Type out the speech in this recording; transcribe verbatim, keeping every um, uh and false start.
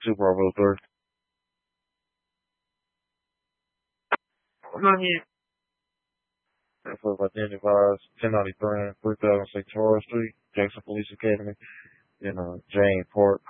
two Bravo three. Not yet. That's what identifies ten ninety-three and three thousand six Torres Street, Jackson Police Academy, in uh, Jane Park.